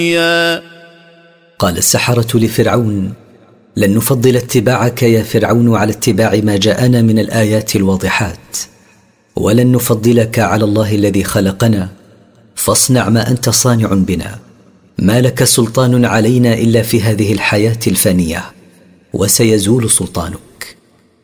قال السحرة لفرعون: لن نفضل اتباعك يا فرعون على اتباع ما جاءنا من الآيات الواضحات، ولن نفضلك على الله الذي خلقنا، فاصنع ما أنت صانع بنا، ما لك سلطان علينا إلا في هذه الحياة الفانية، وسيزول سلطانك.